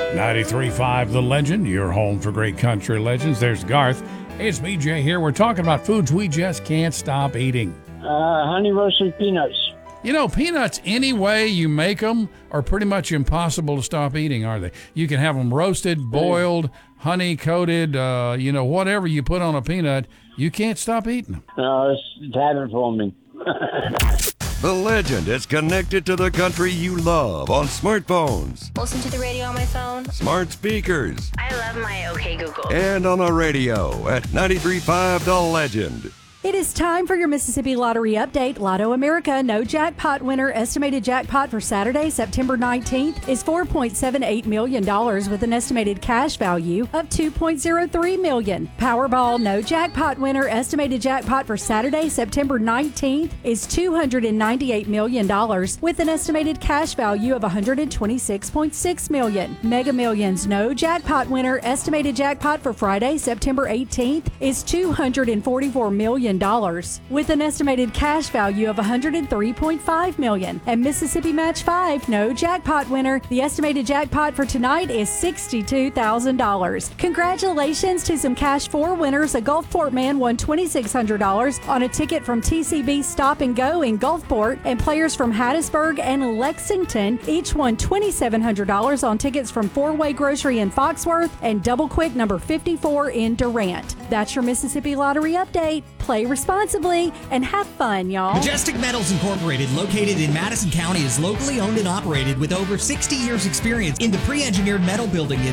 93.5 The Legend, your home for great country legends. There's Garth. Hey, it's BJ here. We're talking about foods we just can't stop eating. Honey roasted peanuts. You know, peanuts, any way you make them, are pretty much impossible to stop eating, are they? You can have them roasted, boiled, honey-coated, whatever you put on a peanut, you can't stop eating them. No, it's habit forming. The Legend is connected to the country you love on smartphones, Listen to the radio on my phone. smart speakers, I love my OK Google. and on the radio at 93.5 The Legend. It is time for your Mississippi Lottery update. Lotto America no jackpot winner. Estimated jackpot for Saturday, September 19th is $4.78 million with an estimated cash value of $2.03 million. Powerball no jackpot winner. Estimated jackpot for Saturday, September 19th is $298 million with an estimated cash value of $126.6 million. Mega Millions no jackpot winner. Estimated jackpot for Friday, September 18th is $244 million with an estimated cash value of $103.5 million. And Mississippi Match 5 no jackpot winner. The estimated jackpot for tonight is $62,000. Congratulations to some Cash 4 winners. A Gulfport man won $2,600 on a ticket from TCB Stop and Go in Gulfport, and players from Hattiesburg and Lexington each won $2,700 on tickets from Four Way Grocery in Foxworth and Double Quick number 54 in Durant. That's your Mississippi Lottery update. Play responsibly and have fun, y'all. Majestic Metals Incorporated, located in Madison County, is locally owned and operated with over 60 years experience in the pre-engineered metal building